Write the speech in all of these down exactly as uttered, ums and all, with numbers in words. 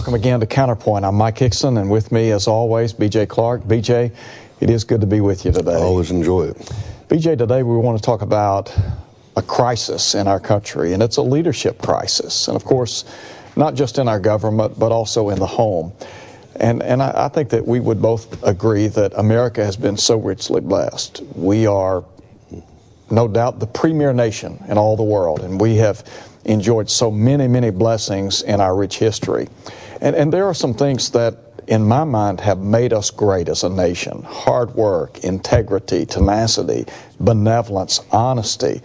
welcome again to Counterpoint. I'm Mike Hickson, and with me, as always, B J Clark. B J, it is good to be with you today. I always enjoy it. B J, today we want to talk about a crisis in our country, and it's a leadership crisis. And of course, not just in our government, but also in the home. And and I, I think that we would both agree that America has been so richly blessed. We are, no doubt, the premier nation in all the world, and we have enjoyed so many, many blessings in our rich history. And, and there are some things that, in my mind, have made us great as a nation. Hard work, integrity, tenacity, benevolence, honesty,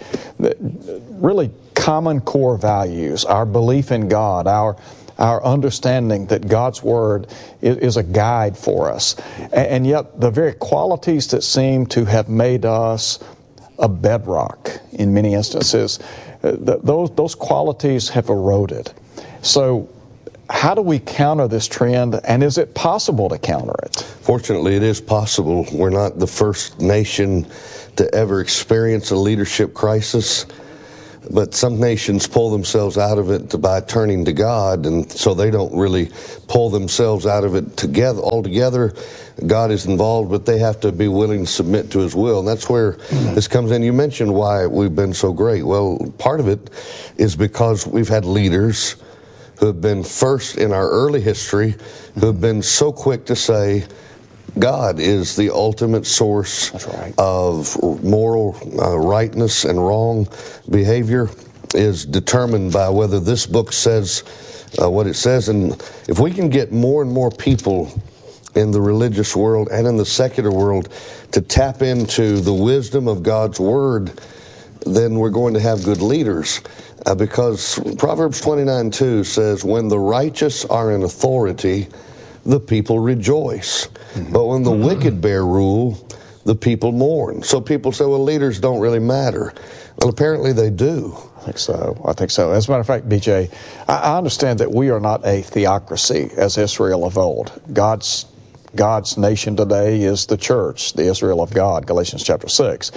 really common core values, our belief in God, our our understanding that God's Word is, is a guide for us. And, and yet the very qualities that seem to have made us a bedrock in many instances, uh, those those qualities have eroded. So how do we counter this trend, and is it possible to counter it? Fortunately, it is possible. We're not the first nation to ever experience a leadership crisis, but some nations pull themselves out of it by turning to God, and so they don't really pull themselves out of it together altogether. God is involved, but they have to be willing to submit to His will, and that's where this comes in. You mentioned why we've been so great. Well, part of it is because we've had leaders who have been first in our early history, who have been so quick to say, God is the ultimate source right. of moral uh, rightness, and wrong behavior is determined by whether this book says uh, what it says. And if we can get more and more people in the religious world and in the secular world to tap into the wisdom of God's Word, then we're going to have good leaders. Uh, because Proverbs twenty-nine two says, when the righteous are in authority, the people rejoice. Mm-hmm. But when the mm-hmm. wicked bear rule, the people mourn. So people say, well, leaders don't really matter. Well, apparently they do. I think so. I think so. As a matter of fact, B J, I, I understand that we are not a theocracy as Israel of old. God's God's nation today is the church, the Israel of God, Galatians chapter six.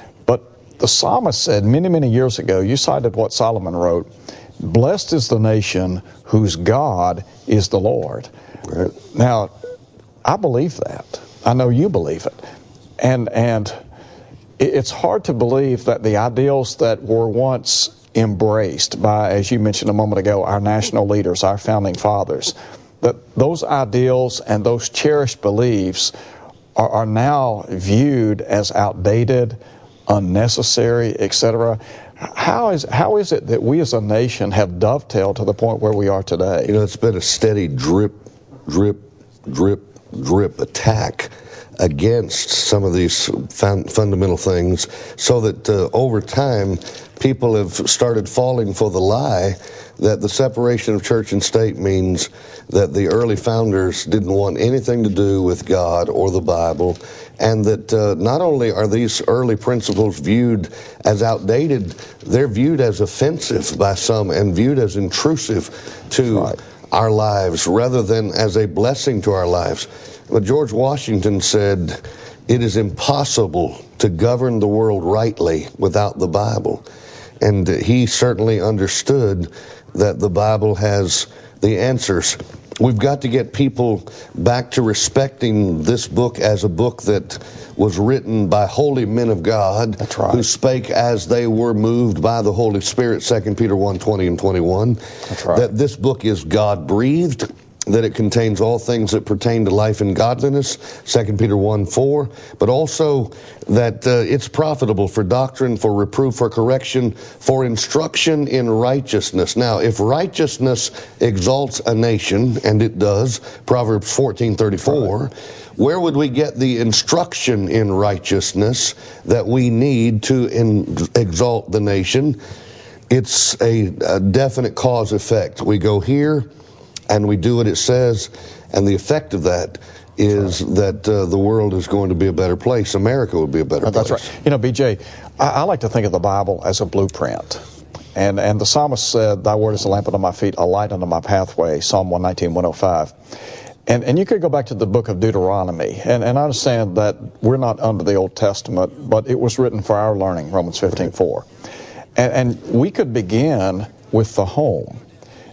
But the psalmist said many, many years ago, you cited what Solomon wrote, blessed is the nation whose God is the Lord. Right. Now, I believe that. I know you believe it. And and it's hard to believe that the ideals that were once embraced by, as you mentioned a moment ago, our national leaders, our founding fathers, that those ideals and those cherished beliefs are, are now viewed as outdated, unnecessary, et cetera. How is how is it that we as a nation have dovetailed to the point where we are today? You know, it's been a steady drip, drip, drip, drip attack against some of these fun, fundamental things, so that uh, over time people have started falling for the lie that the separation of church and state means that the early founders didn't want anything to do with God or the Bible, and that uh, not only are these early principles viewed as outdated, they're viewed as offensive by some and viewed as intrusive to right. our lives rather than as a blessing to our lives. But George Washington said, it is impossible to govern the world rightly without the Bible. And he certainly understood that the Bible has the answers. We've got to get people back to respecting this book as a book that was written by holy men of God. That's right. Who spake as they were moved by the Holy Spirit, Second Peter one, twenty and twenty-one. That's right. That this book is God-breathed, that it contains all things that pertain to life and godliness, Second Peter one, four, but also that uh, it's profitable for doctrine, for reproof, for correction, for instruction in righteousness. Now, if righteousness exalts a nation, and it does, Proverbs fourteen thirty-four, right. where would we get the instruction in righteousness that we need to in, exalt the nation? It's a, a definite cause effect. We go here, and we do what it says, and the effect of that is right. that uh, the world is going to be a better place. America would be a better oh, place. That's right. You know, B J, I, I like to think of the Bible as a blueprint. And and the psalmist said, thy word is a lamp unto my feet, a light unto my pathway, Psalm one nineteen, one oh five. And and you could go back to the book of Deuteronomy, and, and I understand that we're not under the Old Testament, but it was written for our learning, Romans fifteen, four. And, and we could begin with the home.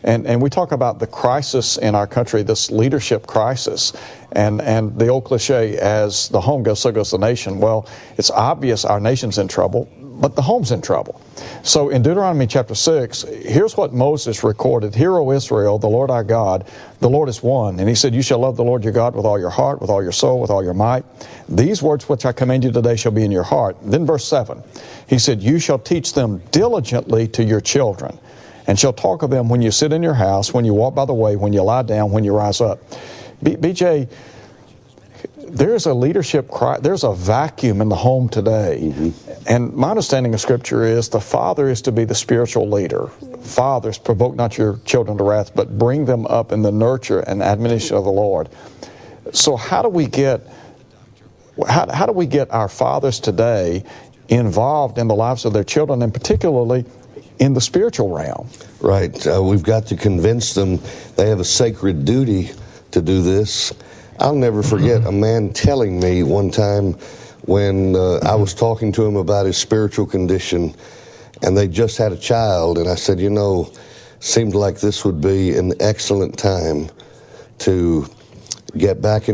And and we talk about the crisis in our country, this leadership crisis, and, and the old cliche, as the home goes, so goes the nation. Well, it's obvious our nation's in trouble, but the home's in trouble. So in Deuteronomy chapter six, here's what Moses recorded. Hear, O Israel, the Lord our God, the Lord is one. And he said, you shall love the Lord your God with all your heart, with all your soul, with all your might. These words which I command you today shall be in your heart. Then verse seven, he said, you shall teach them diligently to your children, and shall talk of them when you sit in your house, when you walk by the way, when you lie down, when you rise up. B- BJ, there's a leadership cry, there's a vacuum in the home today. Mm-hmm. And my understanding of Scripture is the father is to be the spiritual leader. Fathers, provoke not your children to wrath, but bring them up in the nurture and admonition of the Lord. So how do we get how, how do we get our fathers today involved in the lives of their children, and particularly in the spiritual realm? Right. Uh, we've got to convince them they have a sacred duty to do this. I'll never forget a man telling me one time when uh, I was talking to him about his spiritual condition, and they just had a child, and I said, you know, seemed like this would be an excellent time to get back in